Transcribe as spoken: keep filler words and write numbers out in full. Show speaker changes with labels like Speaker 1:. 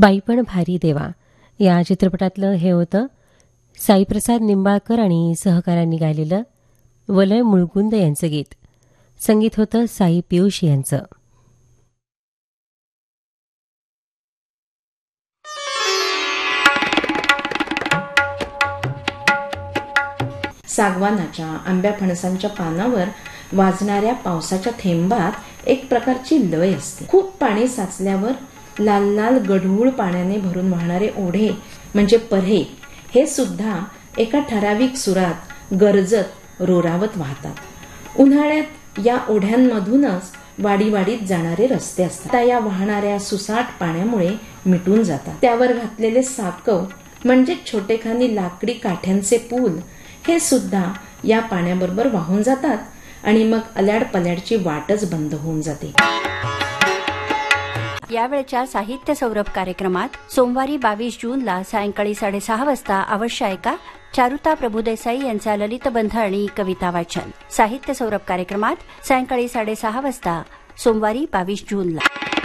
Speaker 1: बाईपण भारी देवा या चित्रपटातलं हे होतं साईप्रसाद निंबाळकर आणि सहकाऱ्यांनी गायलेलं वलय मुळगुंद यांचं गीत. संगीत होतं साई पियुष यांचं.
Speaker 2: सागवानाच्या आंब्या फणसांच्या पानावर वाजणाऱ्या पावसाच्या थेंबात एक प्रकारची लय असते. खूप पाणी साचल्यावर लाल लाल गढूळ पाण्याने भरून वाहणारे ओढे म्हणजे पर्हे हे सुद्धा एका ठराविक सुरात गरजत रोरावत वाहतात. उन्हाळ्यात या ओढ्यांमधूनच वाडी वाडीत जाणारे रस्ते असतात. या वाहणाऱ्या सुसाट पाण्यामुळे मिटून जातात. त्यावर घातलेले साकव म्हणजे छोटेखानी लाकडी काठ्यांचे पूल हे सुद्धा या पाण्याबरोबर वाहून जातात आणि मग अल्याड पल्याडची वाटच बंद होऊन जाते.
Speaker 3: यावेळच्या साहित्य सौरभ कार्यक्रमात सोमवारी बावीस जूनला सायंकाळी साडेसहा वाजता अवश्य ऐका चारुता प्रभुदेसाई यांचा ललितबंध आणि कविता वाचन. साहित्य सौरभ कार्यक्रमात सायंकाळी साडेसहा वाजता सोमवारी बावीस जूनला.